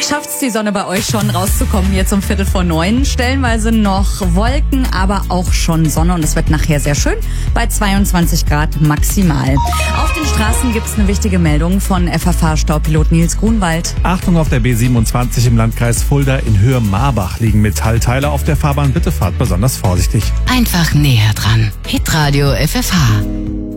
Schafft's die Sonne bei euch schon rauszukommen jetzt um 8:45? Stellenweise noch Wolken, aber auch schon Sonne und es wird nachher sehr schön bei 22 Grad maximal. Auf den Straßen gibt's eine wichtige Meldung von FFH-Staupilot Nils Grunwald. Achtung, auf der B27 im Landkreis Fulda in Höhe Marbach liegen Metallteile auf der Fahrbahn. Bitte fahrt besonders vorsichtig. Einfach näher dran. Hitradio FFH.